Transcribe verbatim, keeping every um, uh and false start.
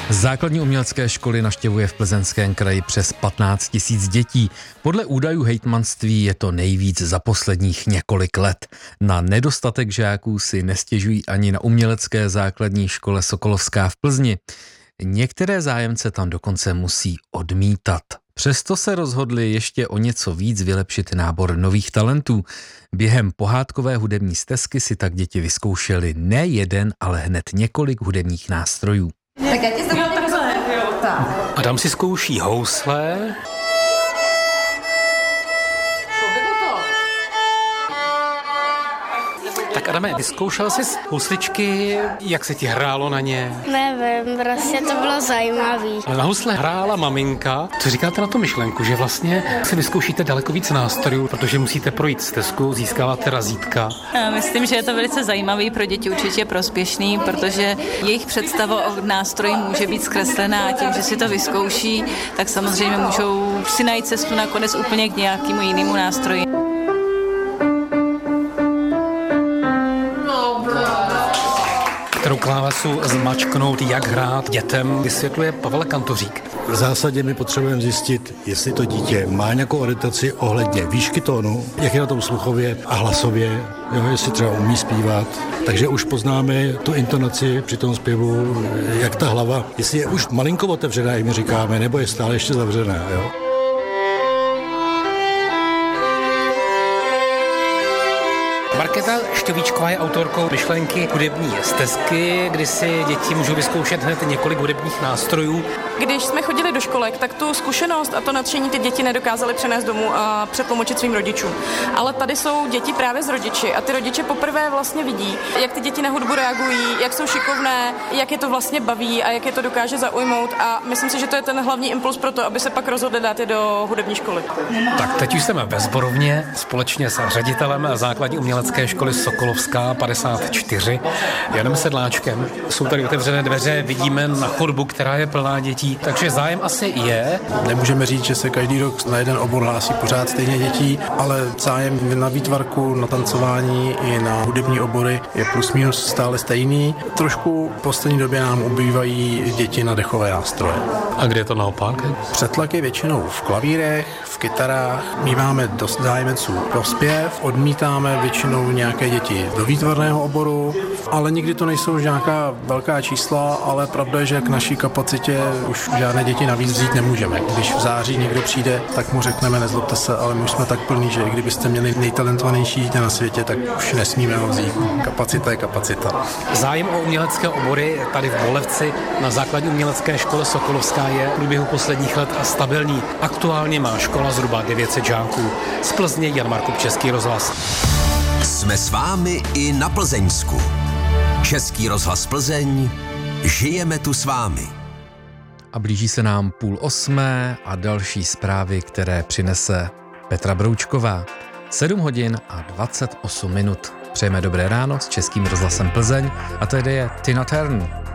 Základní umělecké školy navštěvuje v Plzeňském kraji přes patnáct tisíc dětí. Podle údajů hejtmanství je to nejvíc za posledních několik let. Na nedostatek žáků si nestěžují ani na umělecké základní škole Sokolovská v Plzni. Některé zájemce tam dokonce musí odmítat. Přesto se rozhodli ještě o něco víc vylepšit nábor nových talentů. Během pohádkové hudební stezky si tak děti vyzkoušeli ne jeden, ale hned několik hudebních nástrojů. Tak já tě zde Adam si zkouší housle. Tak Adame, vyzkoušel jsi housličky, jak se ti hrálo na ně? Nevím, prostě to bylo zajímavý. Na housle hrála maminka. Co říkáte na tu myšlenku, že vlastně si vyzkoušíte daleko víc nástrojů, protože musíte projít stezku, získáváte razítka? Já myslím, že je to velice zajímavý, pro děti určitě prospěšný, protože jejich představa o nástroji může být zkreslená a tím, že si to vyzkouší, tak samozřejmě můžou si najít cestu nakonec úplně k nějakému jinému nástroji. Kterou klávesu zmačknout, jak hrát dětem, vysvětluje Pavel Kantořík. V zásadě my potřebujeme zjistit, jestli to dítě má nějakou orientaci ohledně výšky tónu, jak je na tom sluchově a hlasově, jo, jestli třeba umí zpívat. Takže už poznáme tu intonaci při tom zpěvu, jak ta hlava, jestli je už malinko otevřená, jak my říkáme, nebo je stále ještě zavřená. Jo. Markéta Šťovíčková je autorkou myšlenky hudební stezky, kdy si děti můžou vyzkoušet hned několik hudebních nástrojů. Když jsme chodili do školek, tak tu zkušenost a to nadšení ty děti nedokázaly přenést domů a přetlumočit svým rodičům. Ale tady jsou děti právě s rodiči a ty rodiče poprvé vlastně vidí, jak ty děti na hudbu reagují, jak jsou šikovné, jak je to vlastně baví a jak je to dokáže zaujmout a myslím si, že to je ten hlavní impuls pro to, aby se pak rozhodli dát je do hudební školy. Tak teď už jsme ve Zborovně společně s ředitelem základní umělecké školy Sokolovská padesát čtyři Janem Sedláčkem. Jsou tady otevřené dveře, vidíme na chodbu, která je plná dětí, takže zájem asi je. Nemůžeme říct, že se každý rok na jeden obor hlásí pořád stejně dětí, ale zájem na výtvarku, na tancování i na hudební obory je plus minus stále stejný. Trošku v poslední době nám ubývají děti na dechové nástroje. A kde je to naopak? Přetlak je většinou v klavírech, v kytarách. Míváme dost zájemců pro zpěv, odmítáme většinou nějaké děti do výtvarného oboru, ale nikdy to nejsou nějaká velká čísla, ale pravda je, že k naší kapacitě už žádné děti navíc vzít nemůžeme. Když v září někdo přijde, tak mu řekneme, nezlobte se, ale my už jsme tak plní, že i kdybyste měli nejtalentovanější dítě na světě, tak už nesmíme ho vzít. Kapacita je kapacita. Zájem o umělecké obory tady v Bolevci na základní umělecké škole Sokolovská je v průběhu posledních let stabilní. Aktuálně má škola zhruba devět set žáků. Z Plzně Jan Markup, Český rozhlas. Jsme s vámi i na Plzeňsku. Český rozhlas Plzeň, žijeme tu s vámi. A blíží se nám půl osmé a další zprávy, které přinese Petra Broučková. sedm hodin a dvacet osm minut. Přejeme dobré ráno s Českým rozhlasem Plzeň a tady je Tina Turner.